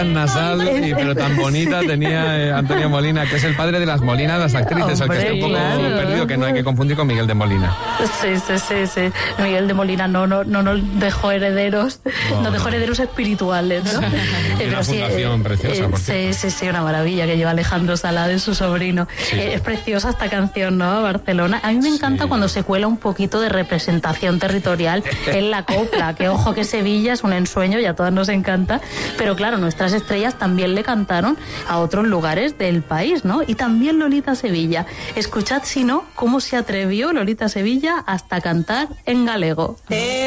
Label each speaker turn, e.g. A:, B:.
A: tan nasal, pero tan bonita tenía Antonio Molina, que es el padre de las Molinas, las actrices, al que está un poco perdido, que no hay que confundir con Miguel de Molina.
B: Sí. Miguel de Molina no nos dejó herederos, nos dejó herederos espirituales, ¿no?
A: Y una fundación preciosa, por cierto.
B: Sí, una maravilla que lleva Alejandro Salades, su sobrino.
A: Sí.
B: Es preciosa esta canción, ¿no? Barcelona. A mí me encanta cuando se cuela un poquito de representación territorial en la copla, que ojo que Sevilla es un ensueño y a todas nos encanta, pero claro, nuestras estrellas también le cantaron a otros lugares del país, ¿no? Y también Lolita Sevilla. Escuchad, si no, cómo se atrevió Lolita Sevilla hasta cantar en galego.